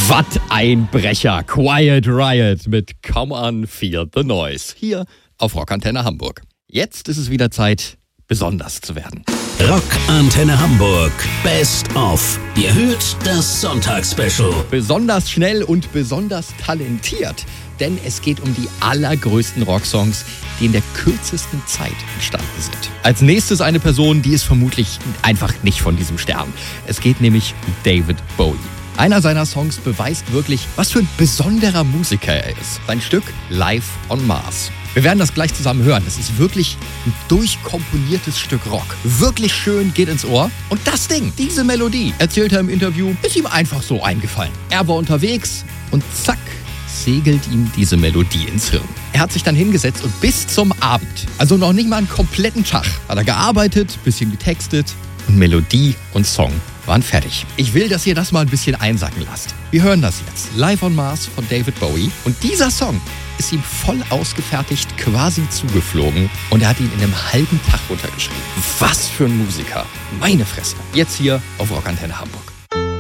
Was ein Brecher. Quiet Riot mit Come On Feel the Noise. Hier auf Rockantenne Hamburg. Jetzt ist es wieder Zeit, besonders zu werden. Rockantenne Hamburg. Best of. Ihr hört das Sonntagsspecial. Besonders schnell und besonders talentiert. Denn es geht um die allergrößten Rocksongs, die in der kürzesten Zeit entstanden sind. Als nächstes eine Person, die ist vermutlich einfach nicht von diesem Stern. Es geht nämlich um David Bowie. Einer seiner Songs beweist wirklich, was für ein besonderer Musiker er ist. Sein Stück Live on Mars. Wir werden das gleich zusammen hören. Es ist wirklich ein durchkomponiertes Stück Rock. Wirklich schön, geht ins Ohr. Und das Ding, diese Melodie, erzählt er im Interview, ist ihm einfach so eingefallen. Er war unterwegs und zack, segelt ihm diese Melodie ins Hirn. Er hat sich dann hingesetzt und bis zum Abend, also noch nicht mal einen kompletten Tag, hat er gearbeitet, bisschen getextet und Melodie und Song waren fertig. Ich will, dass ihr das mal ein bisschen einsacken lasst. Wir hören das jetzt. Live on Mars von David Bowie. Und dieser Song ist ihm voll ausgefertigt quasi zugeflogen. Und er hat ihn in einem halben Tag runtergeschrieben. Was für ein Musiker. Meine Fresse. Jetzt hier auf Rockantenne Hamburg.